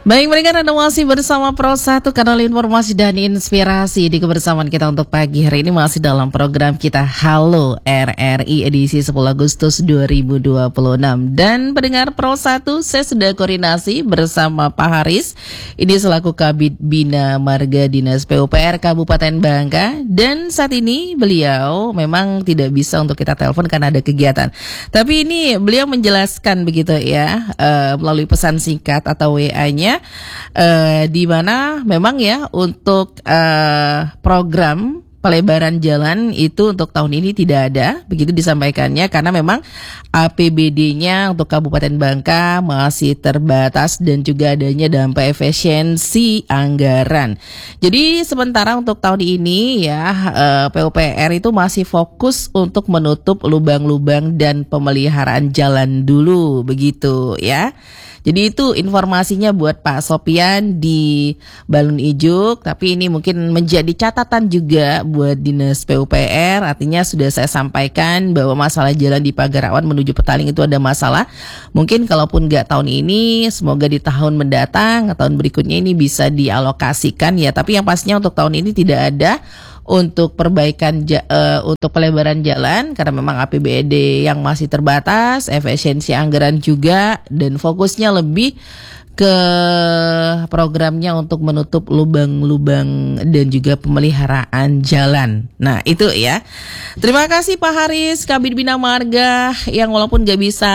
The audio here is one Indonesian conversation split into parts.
Baik, mereka Anda masih bersama Pro 1 kanal informasi dan inspirasi di kebersamaan kita untuk pagi hari ini masih dalam program kita Halo RRI edisi 10 Agustus 2026. Dan pendengar Pro 1, saya sudah koordinasi bersama Pak Haris, ini selaku Kabid Bina Marga Dinas PUPR Kabupaten Bangka, dan saat ini beliau memang tidak bisa untuk kita telepon karena ada kegiatan. Tapi ini beliau menjelaskan begitu ya, melalui pesan singkat atau WA-nya. Di mana memang ya untuk program pelebaran jalan itu untuk tahun ini tidak ada, begitu disampaikannya, karena memang APBD-nya untuk Kabupaten Bangka masih terbatas dan juga adanya dampak efisiensi anggaran. Jadi sementara untuk tahun ini ya PUPR itu masih fokus untuk menutup lubang-lubang dan pemeliharaan jalan dulu begitu ya. Jadi itu informasinya buat Pak Sopian di Balun Ijuk, tapi ini mungkin menjadi catatan juga buat Dinas PUPR, artinya sudah saya sampaikan bahwa masalah jalan di Pagarawan menuju Petaling itu ada masalah. Mungkin kalaupun nggak tahun ini, semoga di tahun mendatang, tahun berikutnya ini bisa dialokasikan ya, tapi yang pastinya untuk tahun ini tidak ada untuk perbaikan untuk pelebaran jalan karena memang APBD yang masih terbatas, efisiensi anggaran juga, dan fokusnya lebih ke programnya untuk menutup lubang-lubang dan juga pemeliharaan jalan. Nah itu ya. Terima kasih Pak Haris, Kabid Bina Marga, yang walaupun gak bisa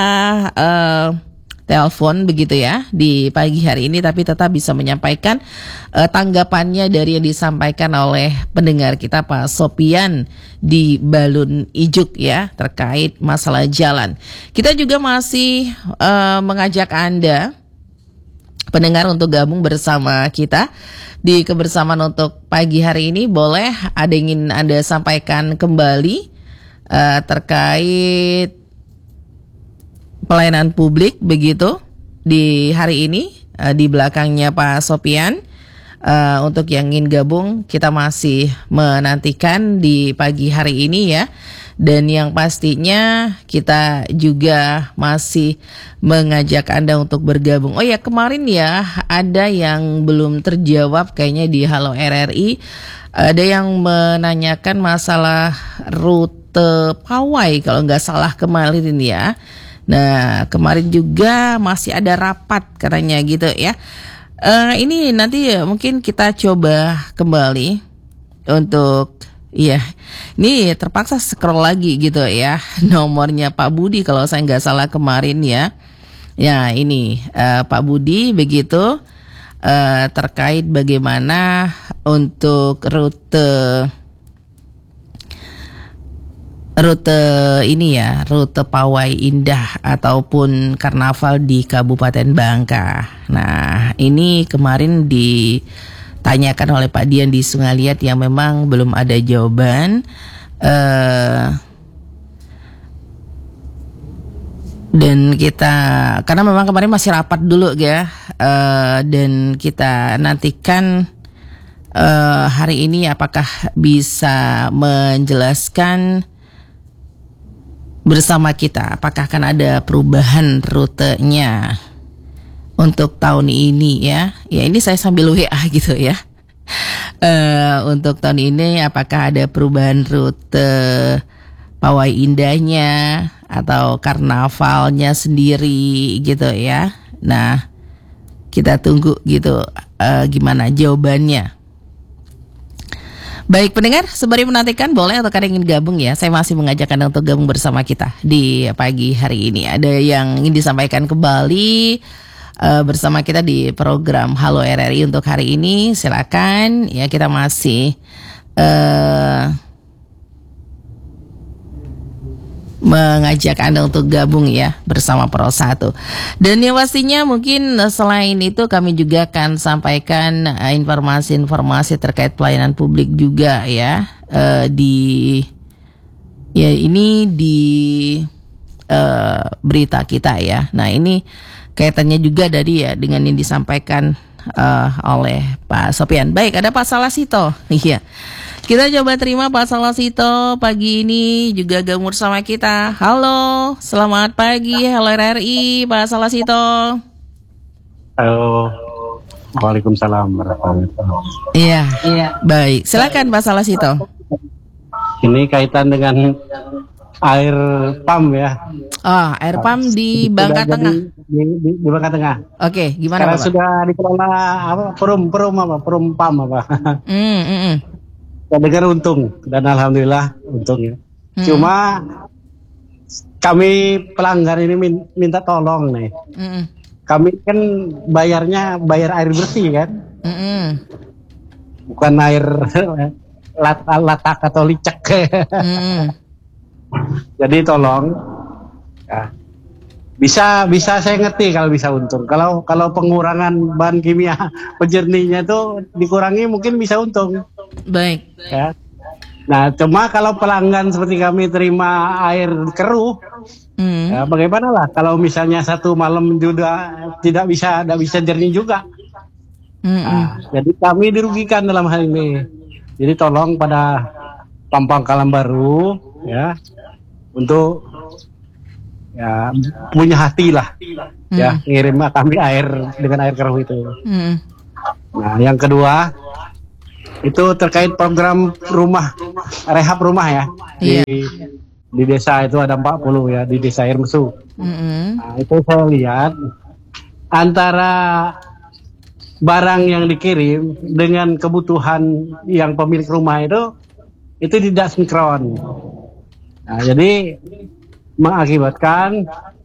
telepon begitu ya di pagi hari ini, tapi tetap bisa menyampaikan tanggapannya dari yang disampaikan oleh pendengar kita Pak Sopian di Balun Ijuk ya terkait masalah jalan. Kita juga masih mengajak Anda pendengar untuk gabung bersama kita di kebersamaan untuk pagi hari ini. Boleh ada yang ingin Anda sampaikan kembali terkait pelayanan publik begitu di hari ini di belakangnya Pak Sopian. Untuk yang ingin gabung kita masih menantikan di pagi hari ini ya. Dan yang pastinya kita juga masih mengajak Anda untuk bergabung. Oh ya, kemarin ya ada yang belum terjawab kayaknya di Halo RRI. Ada yang menanyakan masalah rute Pawai kalau nggak salah kemarin ini ya. Nah kemarin juga masih ada rapat katanya gitu ya. Ini nanti mungkin kita coba kembali untuk ya. Ini terpaksa scroll lagi gitu ya nomornya Pak Budi kalau saya nggak salah kemarin ya. Ya ini Pak Budi begitu terkait bagaimana untuk rute ini ya, rute Pawai Indah ataupun Karnaval di Kabupaten Bangka. Nah ini kemarin ditanyakan oleh Pak Dian di Sungai Liat yang memang belum ada jawaban. Dan kita karena memang kemarin masih rapat dulu ya, dan kita nantikan hari ini apakah bisa menjelaskan bersama kita apakah akan ada perubahan rutenya untuk tahun ini ya. Ya ini saya sambil WA gitu ya. Untuk tahun ini apakah ada perubahan rute Pawai Indahnya atau karnavalnya sendiri gitu ya. Nah kita tunggu gitu gimana jawabannya. Baik pendengar, sembari menantikan boleh atau kalian ingin gabung ya. Saya masih mengajak Anda untuk gabung bersama kita di pagi hari ini. Ada yang ingin disampaikan kembali bersama kita di program Halo RRI untuk hari ini. Silakan ya, kita masih mengajak Anda untuk gabung ya bersama Pro 1. Dan yang pastinya mungkin selain itu kami juga akan sampaikan informasi-informasi terkait pelayanan publik juga ya di berita kita ya. Nah ini kaitannya juga dari ya dengan yang disampaikan oleh Pak Sopian. Baik, ada Pak Salasito. Iya. Kita coba terima Pak Salasito pagi ini juga gabung bersama kita. Halo, selamat pagi. Halo RRI, Pak Salasito. Halo. Waalaikumsalam warahmatullahi wabarakatuh. Iya. Baik, silakan Pak Salasito. Ini kaitan dengan air pam ya. Air pam di Bangka Sudah Tengah. Di Bangka Tengah. Oke, gimana Sekarang Bapak? sudah dikelola perum pam apa. Saya dengar untung dan alhamdulillah untung ya. Cuma kami pelanggan ini minta tolong nih. Kami kan bayar air bersih kan, bukan air latak atau licek. Jadi tolong, ya, bisa saya ngerti kalau bisa untung. Kalau pengurangan bahan kimia pejernihnya itu dikurangi mungkin bisa untung. Baik. Ya. Nah, cuma kalau pelanggan seperti kami terima air keruh, ya bagaimana lah kalau misalnya satu malam juga tidak bisa jernih juga. Nah, jadi kami dirugikan dalam hal ini. Jadi tolong pada Pangkalan Baru ya untuk ya punya hati lah ya ngirim kami air dengan air keruh itu. Nah, yang kedua itu terkait program rehab rumah ya. Di desa itu ada 40 ya, di desa Irmesu. Nah, itu saya lihat antara barang yang dikirim dengan kebutuhan yang pemilik rumah itu tidak sinkron. Nah, jadi mengakibatkan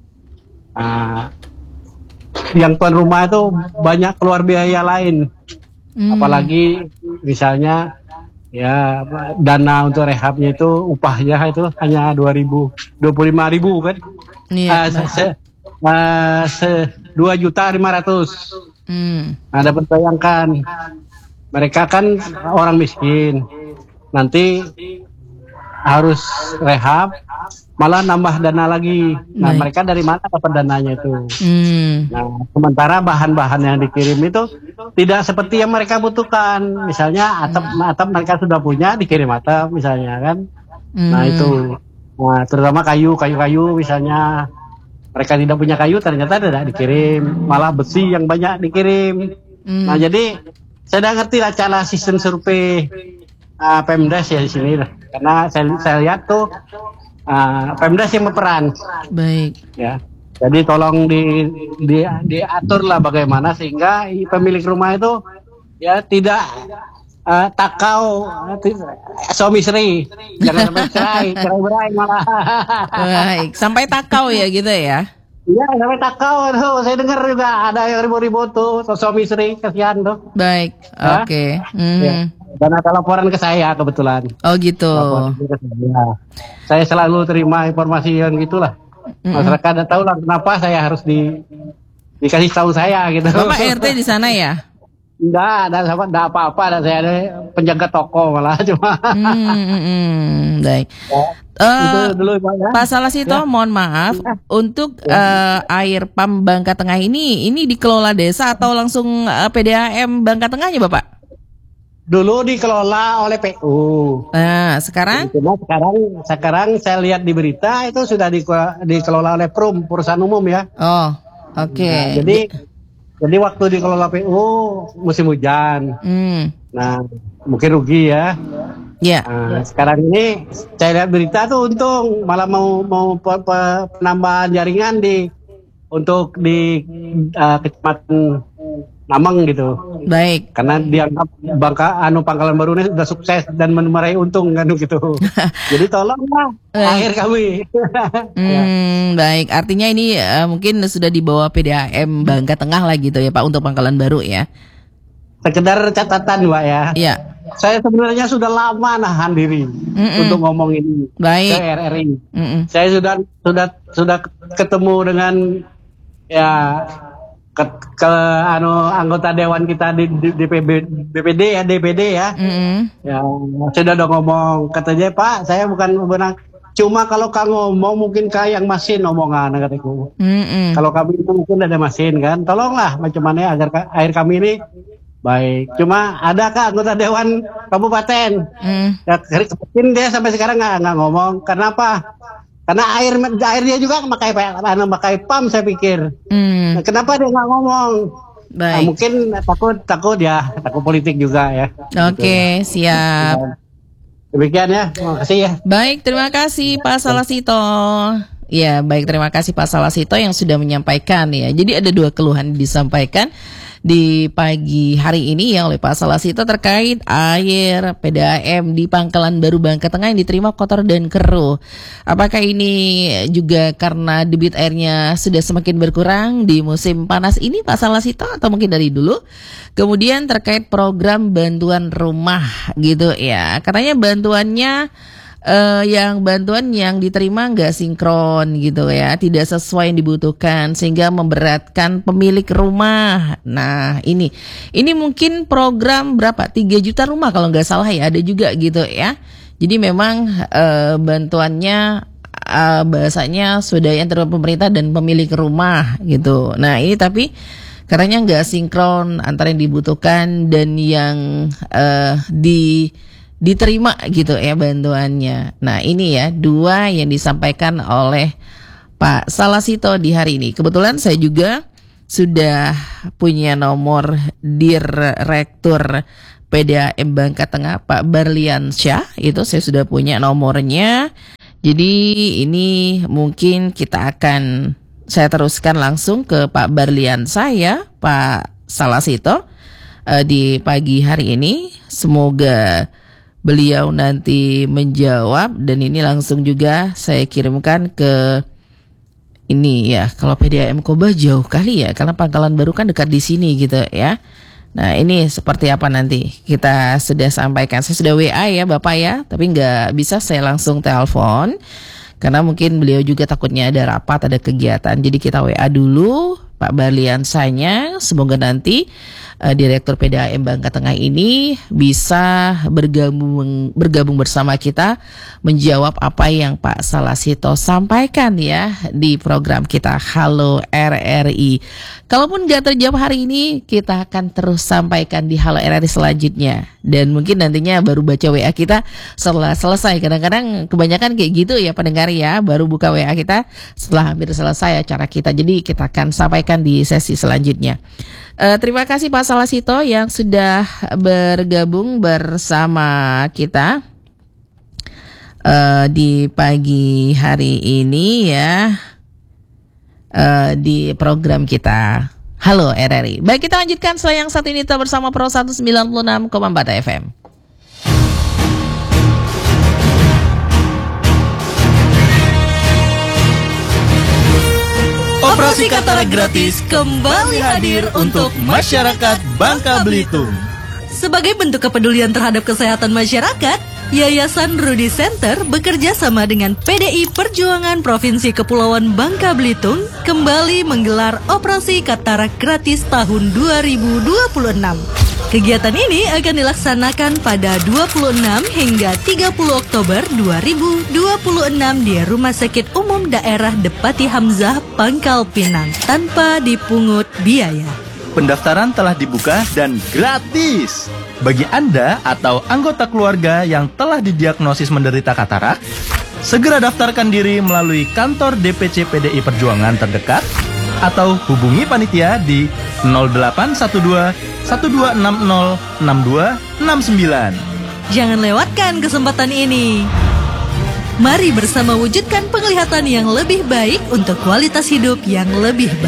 yang tuan rumah itu banyak keluar biaya lain. Apalagi misalnya ya dana untuk rehabnya itu upahnya itu hanya 25.000 kan. Iya. 2.500.000. Nah, dapat bayangkan mereka kan orang miskin, nanti harus rehab malah nambah dana lagi. Nah, mereka dari mana dapat dananya itu? Nah, sementara bahan-bahan yang dikirim itu tidak seperti yang mereka butuhkan. Misalnya atap mereka sudah punya, dikirim atap misalnya kan. Nah, itu. Nah, terutama kayu misalnya mereka tidak punya kayu, ternyata tidak dikirim, malah besi yang banyak dikirim. Nah, jadi saya udah ngerti lah cara sistem survei Pemdas ya di sini, karena saya lihat tuh Pemdas yang berperan. Baik. Ya, jadi tolong diatur lah bagaimana sehingga pemilik rumah itu ya tidak takau suami istri, jangan sampai cerai malah. Baik, sampai takau ya gitu ya. Iya, sampai takau tuh. Saya dengar juga ada yang ribu-ribu tuh suami istri, kasihan tuh. Baik, oke. Ya. Dan ada laporan ke saya kebetulan. Oh gitu. Saya selalu terima informasi yang gitulah. Masyarakat udah tahu lah kenapa saya harus dikasih tahu saya gitu. Bapak RT di sana ya? Enggak apa-apa, dan saya ada penjaga toko malah cuma. Baik. Itu dulu Pak ya. Pak Salasito, mohon maaf untuk air pam Bangka Tengah ini dikelola desa atau langsung PDAM Bangka Tengahnya Bapak? Dulu dikelola oleh PU. Nah, sekarang? Sekarang saya lihat di berita itu sudah dikelola oleh PRUM, perusahaan umum ya. Oh, oke. Nah, jadi waktu dikelola PU musim hujan. Nah, mungkin rugi ya. Ya. Nah, sekarang ini saya lihat berita tuh untung malah mau penambahan jaringan untuk di Kecamatan Namang gitu. Baik. Karena dianggap Pangkalan Baru ini sudah sukses dan meraih untung kan gitu. Jadi tolonglah akhir kami. Baik, artinya ini mungkin sudah di bawah PDAM Bangka Tengah lah gitu ya Pak untuk Pangkalan Baru ya. Sekedar catatan Pak ya. Iya. Saya sebenarnya sudah lama nahan diri untuk ngomong ini ke RRI. Saya sudah ketemu dengan ya anggota dewan kita di DPD ya. Ya, saya udah ngomong, katanya Pak, saya bukan benang. Cuma kalau kamu ngomong mungkin kayak mesin omongan kataku. Kalau kami itu mungkin ada mesin kan. Tolonglah macam mana agar air kami ini baik. Cuma adakah anggota dewan kabupaten? Ya, mungkin dia sampai sekarang nggak ngomong. Kenapa? Karena air dia juga pakai pam saya pikir. Nah, kenapa dia nggak ngomong? Baik. Mungkin takut politik juga ya. Oke, siap. Demikian ya, terima kasih ya. Baik, terima kasih Pak Salasito. Ya, baik, terima kasih Pak Salasito yang sudah menyampaikan ya. Jadi ada 2 keluhan disampaikan di pagi hari ini ya oleh Pak Salasito terkait air PDAM di Pangkalan Baru Bangka Tengah yang diterima kotor dan keruh. Apakah ini juga karena debit airnya sudah semakin berkurang di musim panas ini Pak Salasito atau mungkin dari dulu? Kemudian terkait program bantuan rumah gitu ya. Katanya bantuan yang diterima nggak sinkron gitu ya, tidak sesuai yang dibutuhkan sehingga memberatkan pemilik rumah. Nah ini mungkin program berapa 3 juta rumah kalau nggak salah ya, ada juga gitu ya. Jadi memang bantuannya bahasanya swadaya antara pemerintah dan pemilik rumah gitu. Nah ini tapi katanya nggak sinkron antara yang dibutuhkan dan yang diterima gitu ya bantuannya. Nah ini ya 2 yang disampaikan oleh Pak Salasito di hari ini. Kebetulan saya juga sudah punya nomor Direktur PDAM Bangka Tengah Pak Barliansyah, itu saya sudah punya nomornya. Jadi ini mungkin saya teruskan langsung ke Pak Barliansyah ya, Pak Salasito di pagi hari ini. Semoga beliau nanti menjawab dan ini langsung juga saya kirimkan ke ini ya. Kalau PDAM Koba jauh kali ya, karena Pangkalan Baru kan dekat di sini gitu ya. Nah ini seperti apa nanti kita sudah sampaikan. Saya sudah WA ya Bapak ya, tapi nggak bisa saya langsung telepon karena mungkin beliau juga takutnya ada rapat, ada kegiatan. Jadi kita WA dulu Pak Barliansyahnya. Semoga nanti Direktur PDAM Bangka Tengah ini bisa bergabung bersama kita menjawab apa yang Pak Salasito sampaikan ya di program kita Halo RRI. Kalaupun gak terjawab hari ini, kita akan terus sampaikan di Halo RRI selanjutnya. Dan mungkin nantinya baru baca WA kita setelah selesai. Kadang-kadang kebanyakan kayak gitu ya pendengar ya, baru buka WA kita setelah hampir selesai acara kita. Jadi kita akan sampaikan di sesi selanjutnya. Terima kasih Pak Salasito yang sudah bergabung bersama kita di pagi hari ini ya, di program kita Halo RRI. Baik, kita lanjutkan setelah yang satu ini kita bersama Pro 196,4 FM. Operasi Katarak gratis kembali hadir untuk masyarakat Bangka Belitung. Sebagai bentuk kepedulian terhadap kesehatan masyarakat, Yayasan Rudi Center bekerja sama dengan PDI Perjuangan Provinsi Kepulauan Bangka Belitung kembali menggelar Operasi Katarak gratis tahun 2026. Kegiatan ini akan dilaksanakan pada 26 hingga 30 Oktober 2026 di Rumah Sakit Umum Daerah Depati Hamzah, Pangkal Pinang, tanpa dipungut biaya. Pendaftaran telah dibuka dan gratis. Bagi Anda atau anggota keluarga yang telah didiagnosis menderita katarak, segera daftarkan diri melalui kantor DPC PDI Perjuangan terdekat atau hubungi panitia di 0812 1260 6269. Jangan lewatkan kesempatan ini. Mari bersama wujudkan penglihatan yang lebih baik untuk kualitas hidup yang lebih baik.